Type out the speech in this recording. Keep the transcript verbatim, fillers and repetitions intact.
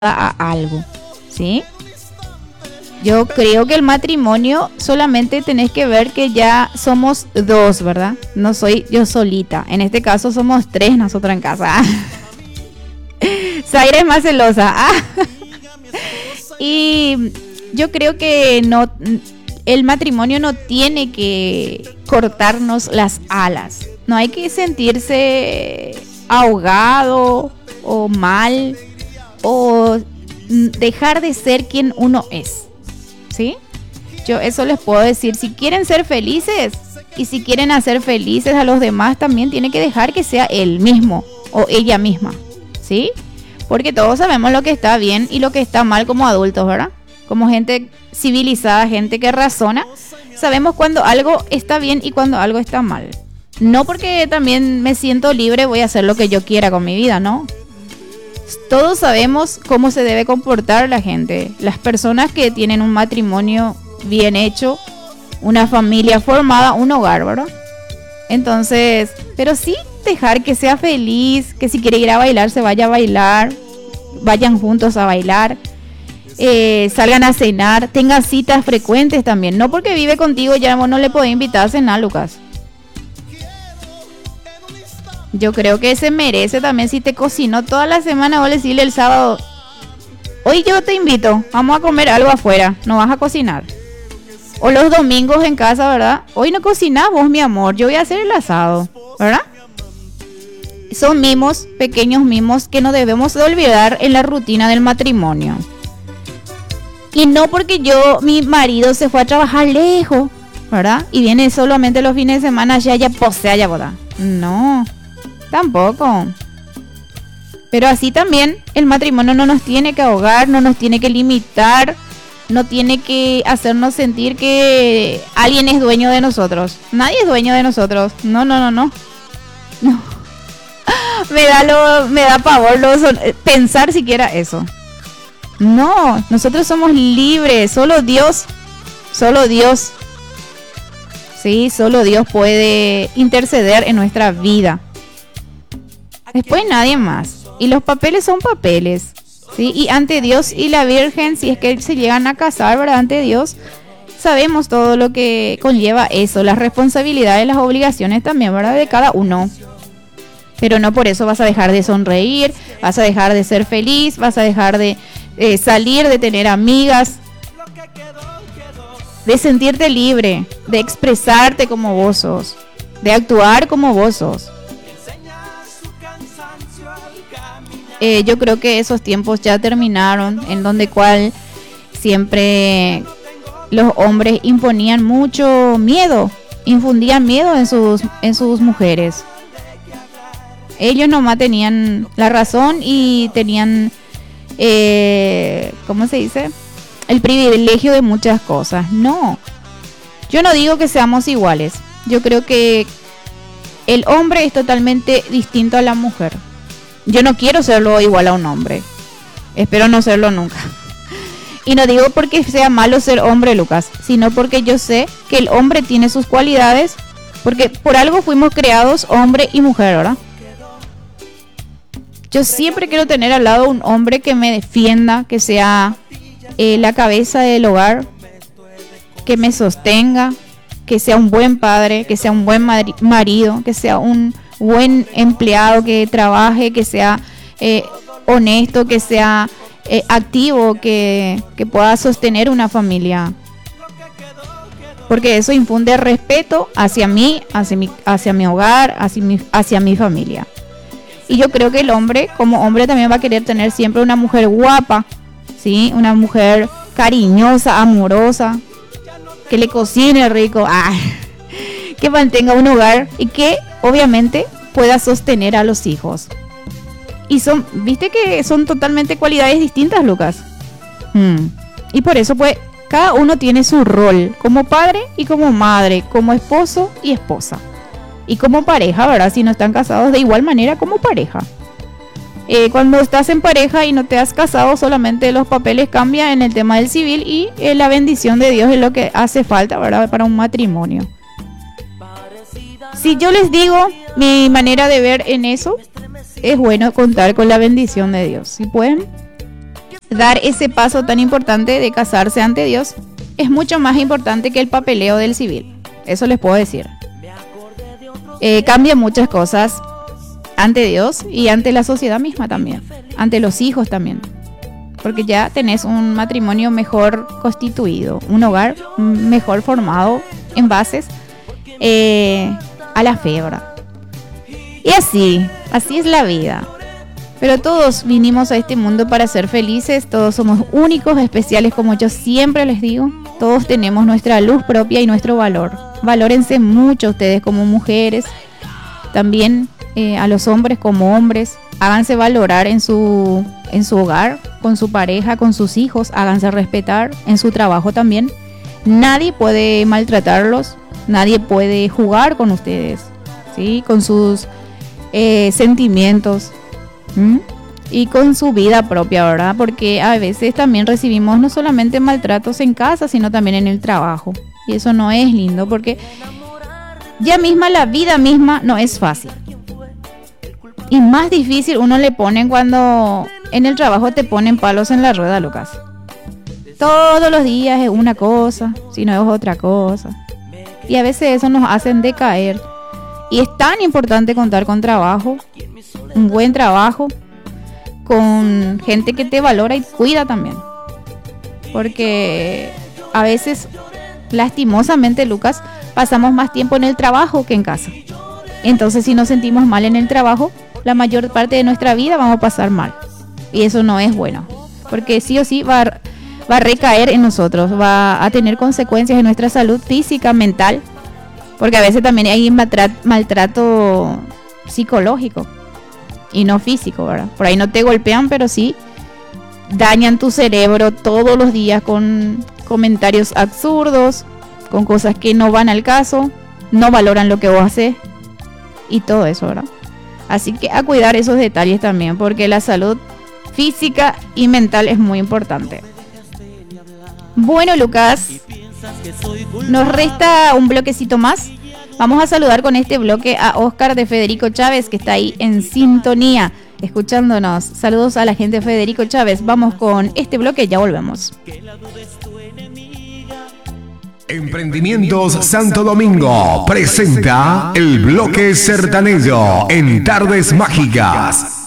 a algo, ¿sí? Yo creo que el matrimonio solamente tenés que ver que ya somos dos, ¿verdad? No soy yo solita. En este caso somos tres nosotras en casa. Zaira es más celosa. Y yo creo que no, el matrimonio no tiene que cortarnos las alas. No hay que sentirse ahogado o mal o dejar de ser quien uno es, ¿sí? Yo eso les puedo decir. Si quieren ser felices y si quieren hacer felices a los demás, también tiene que dejar que sea él mismo o ella misma, ¿sí? Porque todos sabemos lo que está bien y lo que está mal como adultos, ¿verdad? Como gente civilizada, gente que razona, sabemos cuando algo está bien y cuando algo está mal. No porque también me siento libre voy a hacer lo que yo quiera con mi vida, ¿no? Todos sabemos cómo se debe comportar la gente. Las personas que tienen un matrimonio bien hecho, una familia formada, un hogar, ¿verdad? Entonces, pero sí dejar que sea feliz, que si quiere ir a bailar se vaya a bailar, vayan juntos a bailar, eh, salgan a cenar, tengan citas frecuentes también. No porque vive contigo ya no le podés invitar a cenar, Lucas. Yo creo que se merece también. Si te cocinó toda la semana, vos le decirle el sábado: hoy yo te invito, vamos a comer algo afuera, no vas a cocinar. O los domingos en casa, ¿verdad? Hoy no cocinás vos, mi amor, yo voy a hacer el asado, ¿verdad? Son mimos, pequeños mimos que no debemos de olvidar en la rutina del matrimonio. Y no porque yo, mi marido se fue a trabajar lejos, ¿verdad? Y viene solamente los fines de semana, ya ya posea, ya boda. No. Tampoco. Pero así también el matrimonio no nos tiene que ahogar, no nos tiene que limitar, no tiene que hacernos sentir que alguien es dueño de nosotros. Nadie es dueño de nosotros. No, no, no, no. No. Me da lo, me da pavor lo, pensar siquiera eso. No, nosotros somos libres, solo Dios, solo Dios. Sí, solo Dios puede interceder en nuestra vida. Después nadie más. Y los papeles son papeles, ¿sí? Y ante Dios y la Virgen, si es que se llegan a casar, ¿verdad? Ante Dios, sabemos todo lo que conlleva eso, las responsabilidades, las obligaciones también, ¿verdad? De cada uno. Pero no por eso vas a dejar de sonreír, vas a dejar de ser feliz, vas a dejar de eh, salir, de tener amigas, de sentirte libre, de expresarte como vos sos, de actuar como vos sos. Eh, yo creo que esos tiempos ya terminaron, en donde cual siempre los hombres imponían mucho miedo, infundían miedo en sus, en sus mujeres. Ellos nomás tenían la razón y tenían, eh, ¿cómo se dice? El privilegio de muchas cosas. No, yo no digo que seamos iguales. Yo creo que el hombre es totalmente distinto a la mujer. Yo no quiero serlo igual a un hombre. Espero no serlo nunca. Y no digo porque sea malo ser hombre, Lucas, sino porque yo sé que el hombre tiene sus cualidades, porque por algo fuimos creados hombre y mujer, ¿verdad? Yo siempre quiero tener al lado un hombre que me defienda, que sea eh, la cabeza del hogar, que me sostenga, que sea un buen padre, que sea un buen mari- marido, que sea un buen empleado, que trabaje, que sea eh, honesto, que sea eh, activo, que, que pueda sostener una familia. Porque eso infunde respeto hacia mí, hacia mi, hacia mi hogar, hacia mi, hacia mi familia. Y yo creo que el hombre, como hombre, también va a querer tener siempre una mujer guapa, ¿sí? Una mujer cariñosa, amorosa, que le cocine rico, ¡ay! Que mantenga un hogar y que obviamente pueda sostener a los hijos. Y son, viste que son totalmente cualidades distintas, Lucas. Hmm. Y por eso pues cada uno tiene su rol como padre y como madre, como esposo y esposa. Y como pareja, ¿verdad? Si no están casados, de igual manera como pareja. Eh, cuando estás en pareja y no te has casado, solamente los papeles cambian en el tema del civil y eh, la bendición de Dios es lo que hace falta, ¿verdad? Para un matrimonio. Si yo les digo mi manera de ver en eso, es bueno contar con la bendición de Dios. Si pueden dar ese paso tan importante de casarse ante Dios es mucho más importante que el papeleo del civil. Eso les puedo decir. Eh, cambia muchas cosas ante Dios y ante la sociedad misma también, ante los hijos también, porque ya tenés un matrimonio mejor constituido, un hogar mejor formado en bases eh, a la fe, ¿verdad? Y así, así es la vida. Pero todos vinimos a este mundo para ser felices, todos somos únicos, especiales, como yo siempre les digo. Todos tenemos nuestra luz propia y nuestro valor. Valórense mucho ustedes como mujeres, también eh, a los hombres como hombres. Háganse valorar en su, en su hogar, con su pareja, con sus hijos. Háganse respetar en su trabajo también. Nadie puede maltratarlos, nadie puede jugar con ustedes, ¿sí? Con sus eh, sentimientos. ¿Mm? Y con su vida propia, ¿verdad? Porque a veces también recibimos no solamente maltratos en casa, sino también en el trabajo. Y eso no es lindo, porque ya misma la vida misma no es fácil. Y más difícil uno le ponen cuando en el trabajo te ponen palos en la rueda, Lucas. Todos los días es una cosa, si no es otra cosa. Y a veces eso nos hacen decaer. Y es tan importante contar con trabajo, un buen trabajo, con gente que te valora y cuida también. Porque a veces, lastimosamente, Lucas, pasamos más tiempo en el trabajo que en casa. Entonces, si nos sentimos mal en el trabajo, la mayor parte de nuestra vida vamos a pasar mal. Y eso no es bueno. Porque sí o sí va a, va a recaer en nosotros, va a tener consecuencias en nuestra salud física, mental. Porque a veces también hay maltrato, maltrato psicológico y no físico, ¿verdad? Por ahí no te golpean, pero sí dañan tu cerebro todos los días con comentarios absurdos, con cosas que no van al caso, no valoran lo que vos haces y todo eso, ¿verdad? Así que a cuidar esos detalles también, porque la salud física y mental es muy importante. Bueno, Lucas, nos resta un bloquecito más. Vamos a saludar con este bloque a Oscar de Federico Chávez, que está ahí en sintonía, escuchándonos. Saludos a la gente de Federico Chávez. Vamos con este bloque, ya volvemos. Emprendimientos Santo Domingo presenta el bloque Sertanejo en Tardes Mágicas.